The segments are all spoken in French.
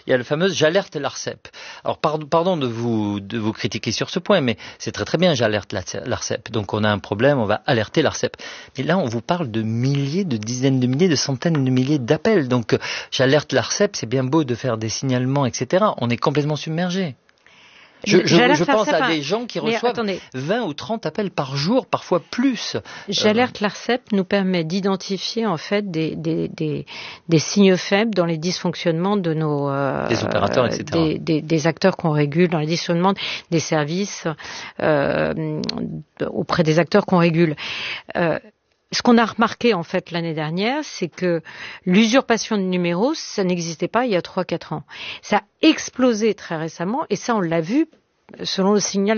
il y a le fameux j'alerte l'ARCEP. Alors pardon de vous critiquer sur ce point, mais c'est très très bien, j'alerte l'ARCEP. Donc on a un problème, on va alerter l'ARCEP. Mais là on vous parle de milliers, de dizaines de milliers, de centaines de milliers d'appels. Donc j'alerte l'ARCEP, c'est bien beau de faire des signalements, etc. On est complètement submergé. Je pense à des gens qui reçoivent 20 ou 30 appels par jour, parfois plus. J'alerte l'ARCEP nous permet d'identifier en fait des signes faibles dans les dysfonctionnements de nos des opérateurs, etc. Des acteurs qu'on régule, dans les dysfonctionnements des services auprès des acteurs qu'on régule. Ce qu'on a remarqué en fait l'année dernière, c'est que l'usurpation de numéros, ça n'existait pas il y a 3-4 ans. Ça a explosé très récemment et ça on l'a vu selon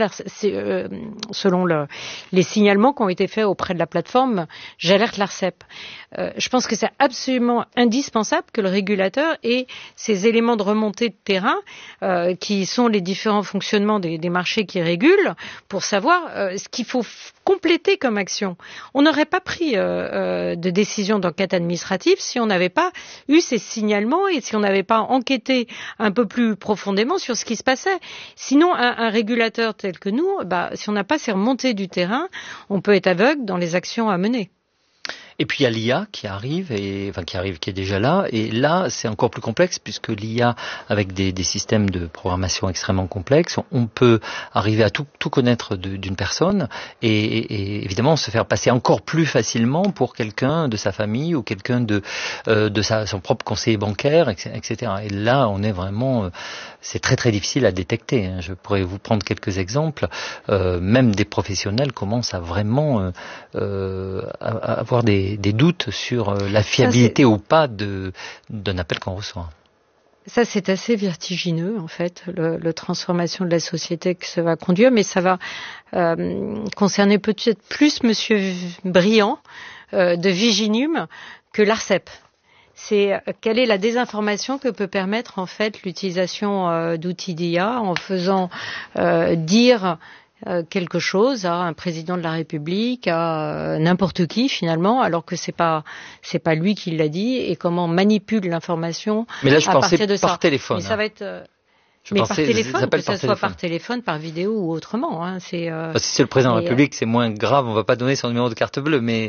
les signalements qui ont été faits auprès de la plateforme J'alerte l'ARCEP. Je pense que c'est absolument indispensable que le régulateur ait ces éléments de remontée de terrain qui sont les différents fonctionnements des marchés qui régulent pour savoir ce qu'il faut compléter comme action. On n'aurait pas pris de décision d'enquête administrative si on n'avait pas eu ces signalements et si on n'avait pas enquêté un peu plus profondément sur ce qui se passait. Sinon, un régulateur tel que nous, si on n'a pas ces remontées du terrain, on peut être aveugle dans les actions à mener. Et puis il y a l'IA qui arrive, qui est déjà là. Et là, c'est encore plus complexe puisque l'IA, avec des systèmes de programmation extrêmement complexes, on peut arriver à tout connaître d'une personne et évidemment se faire passer encore plus facilement pour quelqu'un de sa famille ou quelqu'un de son propre conseiller bancaire, etc. Et là, on est vraiment, c'est très très difficile à détecter. Je pourrais vous prendre quelques exemples. Même des professionnels commencent à vraiment à avoir des doutes sur la fiabilité ou pas d'un appel qu'on reçoit. Ça, c'est assez vertigineux, en fait, la transformation de la société que ça va conduire, mais ça va concerner peut-être plus Monsieur Briand de Viginum que l'ARCEP. C'est quelle est la désinformation que peut permettre, en fait, l'utilisation d'outils d'IA en faisant dire quelque chose à un président de la République, à n'importe qui finalement, alors que c'est pas lui qui l'a dit, et comment on manipule l'information. Mais là, je pensais par téléphone. Mais ça va être par téléphone, que ce soit par téléphone, par vidéo ou autrement. Si c'est le président de la République, c'est moins grave, on va pas donner son numéro de carte bleue, mais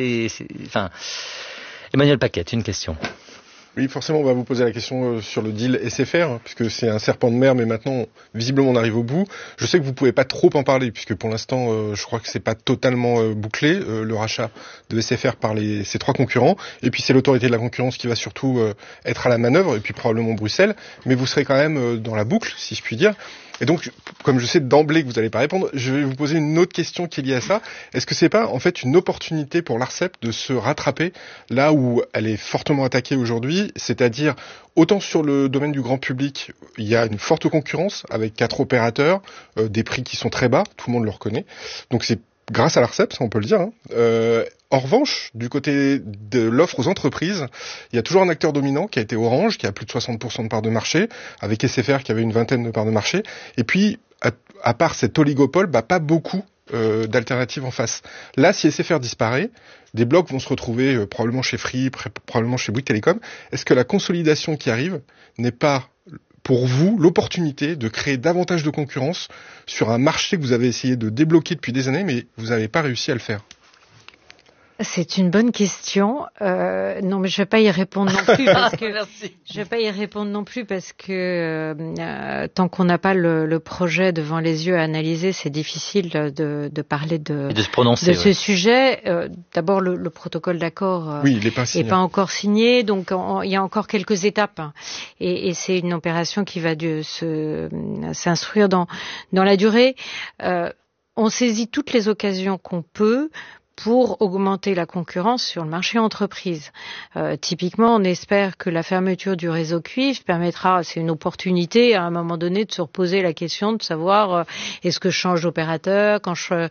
Emmanuel Paquette, une question. Oui, forcément, on va vous poser la question sur le deal SFR, puisque c'est un serpent de mer, mais maintenant, visiblement, on arrive au bout. Je sais que vous pouvez pas trop en parler, puisque pour l'instant, je crois que c'est pas totalement bouclé, le rachat de SFR par ces 3 concurrents. Et puis, c'est l'autorité de la concurrence qui va surtout être à la manœuvre, et puis probablement Bruxelles. Mais vous serez quand même dans la boucle, si je puis dire. Et donc, comme je sais d'emblée que vous n'allez pas répondre, je vais vous poser une autre question qui est liée à ça. Est-ce que c'est pas, en fait, une opportunité pour l'ARCEP de se rattraper là où elle est fortement attaquée aujourd'hui, c'est-à-dire, autant sur le domaine du grand public, il y a une forte concurrence avec 4 opérateurs, des prix qui sont très bas, tout le monde le reconnaît. Donc c'est grâce à l'ARCEP, ça on peut le dire. En revanche, du côté de l'offre aux entreprises, il y a toujours un acteur dominant qui a été Orange, qui a plus de 60% de parts de marché, avec SFR qui avait une vingtaine de parts de marché. Et puis, à part cet oligopole, pas beaucoup d'alternatives en face. Là, si SFR disparaît, des blocs vont se retrouver probablement chez Free, probablement chez Bouygues Télécom. Est-ce que la consolidation qui arrive n'est pas pour vous l'opportunité de créer davantage de concurrence sur un marché que vous avez essayé de débloquer depuis des années, mais vous n'avez pas réussi à le faire? C'est une bonne question. Non, mais je vais pas y répondre non plus parce que je vais pas y répondre non plus parce que tant qu'on n'a pas le projet devant les yeux à analyser, c'est difficile de parler de se prononcer ce sujet. D'abord, le protocole d'accord est pas encore signé, donc il y a encore quelques étapes et c'est une opération qui va s'instruire dans la durée. On saisit toutes les occasions qu'on peut pour augmenter la concurrence sur le marché entreprise. Typiquement, on espère que la fermeture du réseau cuivre permettra, c'est une opportunité à un moment donné de se reposer la question de savoir est-ce que je change d'opérateur quand je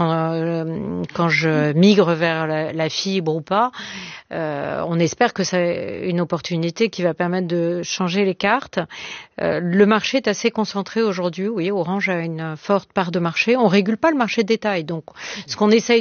migre vers la fibre ou pas. On espère que c'est une opportunité qui va permettre de changer les cartes. Le marché est assez concentré aujourd'hui. Oui, Orange a une forte part de marché. On régule pas le marché de détail. Donc, ce qu'on essaye de faire,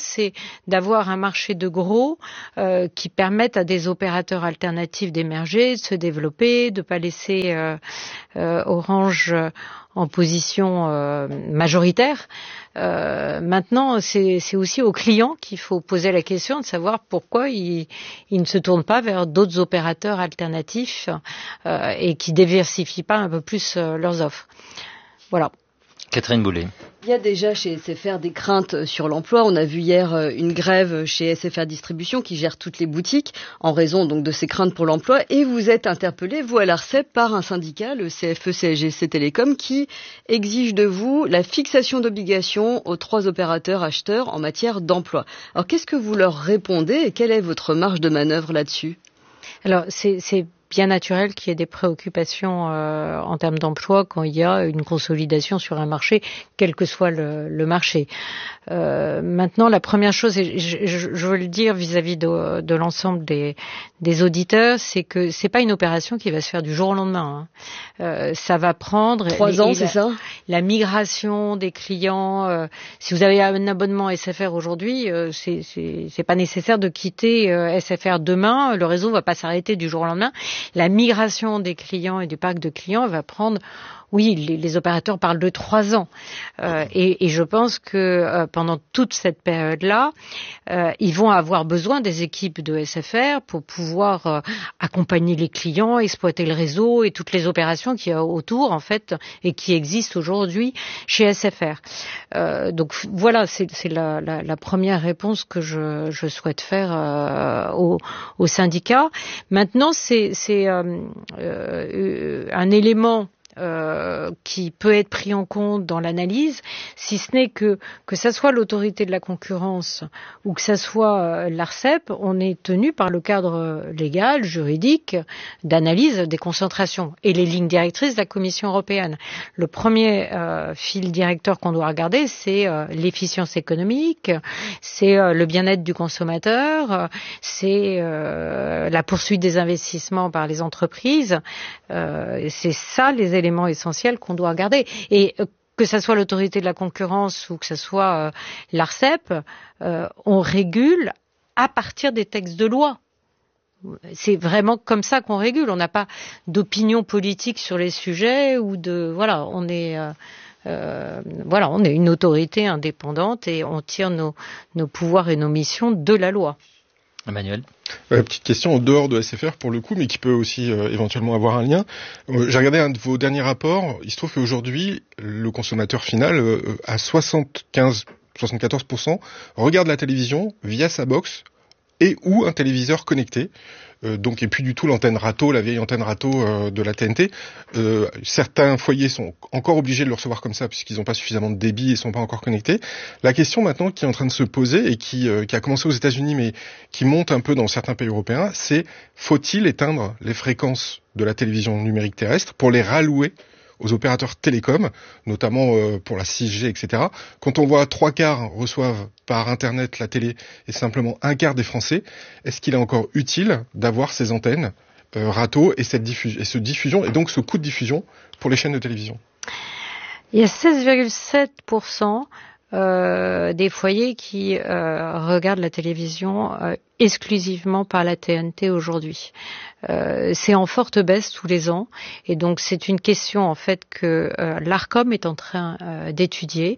c'est d'avoir un marché de gros qui permette à des opérateurs alternatifs d'émerger, de se développer, de pas laisser Orange en position majoritaire. Maintenant, c'est aussi aux clients qu'il faut poser la question de savoir pourquoi ils ne se tournent pas vers d'autres opérateurs alternatifs et qui diversifient pas un peu plus leurs offres. Voilà. Catherine Boulet. Il y a déjà chez SFR des craintes sur l'emploi. On a vu hier une grève chez SFR Distribution qui gère toutes les boutiques en raison donc de ces craintes pour l'emploi. Et vous êtes interpellé, vous à l'ARCEP, par un syndicat, le CFE-CSGC Télécom, qui exige de vous la fixation d'obligations aux 3 opérateurs acheteurs en matière d'emploi. Alors qu'est-ce que vous leur répondez et quelle est votre marge de manœuvre là-dessus ? Alors c'est bien naturel qu'il y ait des préoccupations en termes d'emploi quand il y a une consolidation sur un marché, quel que soit le marché. Maintenant, la première chose, et je veux le dire vis-à-vis de l'ensemble des auditeurs, c'est que c'est pas une opération qui va se faire du jour au lendemain. Ça va prendre 3 ans, c'est ça ? La migration des clients. Si vous avez un abonnement SFR aujourd'hui, c'est pas nécessaire de quitter SFR demain. Le réseau va pas s'arrêter du jour au lendemain. La migration des clients et du parc de clients va prendre, oui, les opérateurs parlent de 3 ans. Et je pense que pendant toute cette période-là, ils vont avoir besoin des équipes de SFR pour pouvoir accompagner les clients, exploiter le réseau et toutes les opérations qu'il y a autour, en fait, et qui existent aujourd'hui chez SFR. Donc voilà, c'est la première réponse que je souhaite faire au syndicat. Maintenant, c'est un élément qui peut être pris en compte dans l'analyse, si ce n'est que ça soit l'autorité de la concurrence ou que ça soit l'ARCEP, on est tenu par le cadre légal, juridique, d'analyse des concentrations et les lignes directrices de la Commission européenne. Le premier fil directeur qu'on doit regarder, c'est l'efficience économique, c'est le bien-être du consommateur, c'est la poursuite des investissements par les entreprises. C'est ça les éléments essentiels qu'on doit regarder. Et que ce soit l'autorité de la concurrence ou que ce soit l'ARCEP, on régule à partir des textes de loi. C'est vraiment comme ça qu'on régule. On n'a pas d'opinion politique sur les sujets ou voilà, on est une autorité indépendante et on tire nos pouvoirs et nos missions de la loi. Emmanuel. Petite question en dehors de SFR pour le coup, mais qui peut aussi éventuellement avoir un lien. J'ai regardé un de vos derniers rapports. Il se trouve qu'aujourd'hui, le consommateur final, à 74%, regarde la télévision via sa box et ou un téléviseur connecté. Donc et plus du tout l'antenne râteau, la vieille antenne râteau de la TNT. Certains foyers sont encore obligés de le recevoir comme ça puisqu'ils n'ont pas suffisamment de débit et sont pas encore connectés. La question maintenant qui est en train de se poser et qui a commencé aux États-Unis mais qui monte un peu dans certains pays européens, c'est faut-il éteindre les fréquences de la télévision numérique terrestre pour les rallouer aux opérateurs télécoms, notamment pour la 6G, etc. Quand on voit 3/4 reçoivent par Internet la télé et simplement 1/4 des Français, est-ce qu'il est encore utile d'avoir ces antennes râteau et cette diffusion et donc ce coût de diffusion pour les chaînes de télévision ? Il y a 16,7% des foyers qui regardent la télévision exclusivement par la TNT aujourd'hui. C'est en forte baisse tous les ans et donc c'est une question en fait que l'ARCOM est en train d'étudier.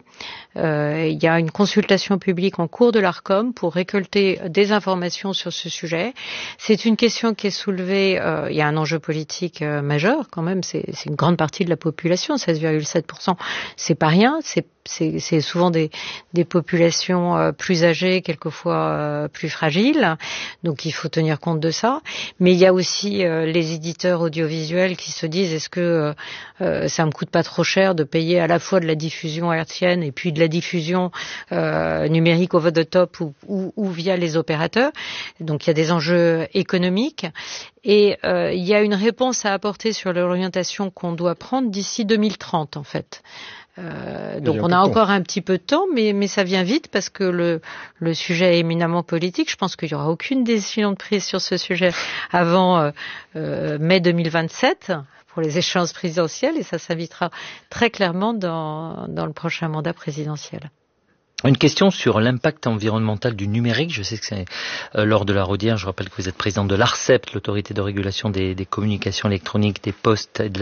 Il y a une consultation publique en cours de l'ARCOM pour récolter des informations sur ce sujet. C'est une question qui est soulevée, il y a un enjeu politique majeur quand même, c'est une grande partie de la population, 16,7%, c'est pas rien, c'est souvent des populations plus âgées, quelquefois plus fragiles, donc il faut tenir compte de ça. Mais il y a aussi les éditeurs audiovisuels qui se disent est-ce que ça me coûte pas trop cher de payer à la fois de la diffusion hertzienne et puis de la diffusion numérique over the top ou via les opérateurs. Donc il y a des enjeux économiques et il y a une réponse à apporter sur l'orientation qu'on doit prendre d'ici 2030 en fait. Donc on a encore un petit peu de temps, mais ça vient vite parce que le sujet est éminemment politique. Je pense qu'il n'y aura aucune décision de prise sur ce sujet avant mai 2027 pour les échéances présidentielles et ça s'invitera très clairement dans le prochain mandat présidentiel. Une question sur l'impact environnemental du numérique. Je sais que c'est Laure de la Rodière, je rappelle que vous êtes présidente de l'ARCEP, l'autorité de régulation des communications électroniques, des postes et de